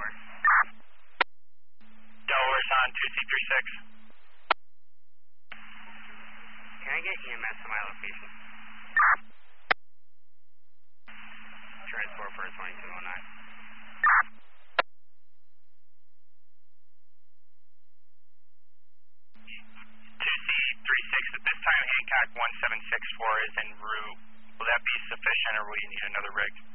Delaware. Delaware's on 2C36. Can I get EMS to my location? Transport for 2209. 2C36, at this time Hancock 1764 is en route. Will that be sufficient or will you need another rig?